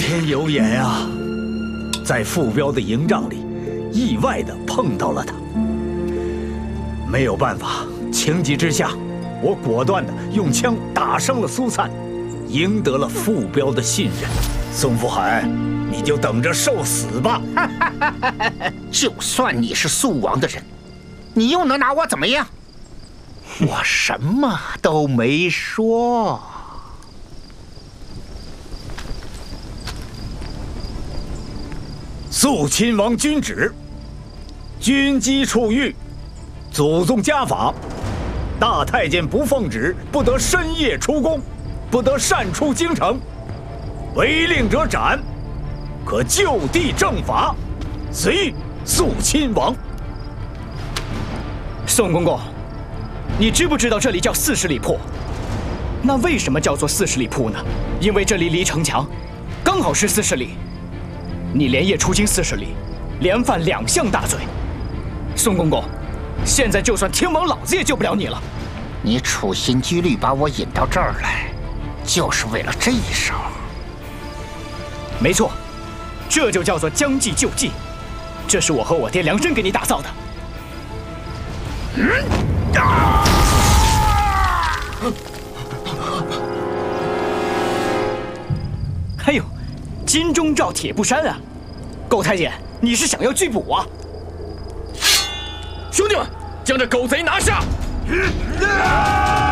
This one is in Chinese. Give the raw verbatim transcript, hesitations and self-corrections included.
天有眼啊，在傅彪的营帐里，意外的碰到了他。没有办法，情急之下，我果断的用枪打伤了苏灿，赢得了傅彪的信任。宋福海，你就等着受死吧！ 就算你是苏王的人，你又能拿我怎么样？我什么都没说。 肃亲王君旨：军机处遇，祖宗家法，大太监不奉旨，不得深夜出宫，不得擅出京城，违令者斩，可就地正法，随肃亲王。 宋公公，你知不知道这里叫四十里铺？那为什么叫做四十里铺呢？因为这里离城墙刚好是四十里。你连夜出京四十里，连犯两项大罪。宋公公，现在就算天王老子也救不了你了。 你处心积虑把我引到这儿来，就是为了这一手。 没错，这就叫做将计就计。这是我和我爹量身给你打造的。嗯啊还有，金钟罩铁布衫啊！狗太监，你是想要拒捕啊？ 兄弟们，将这狗贼拿下！